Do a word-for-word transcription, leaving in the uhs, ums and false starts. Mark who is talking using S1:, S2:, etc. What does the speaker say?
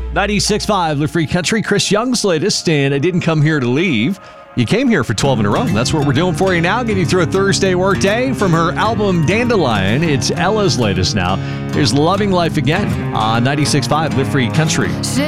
S1: ninety-six point five, Live Free Country. Chris Young's latest, and I didn't come here to leave. You came here for twelve in a row. That's what we're doing for you now. Get you through a Thursday workday. From her album Dandelion, it's Ella's latest now. Here's Loving Life Again on ninety-six point five, Live Free Country.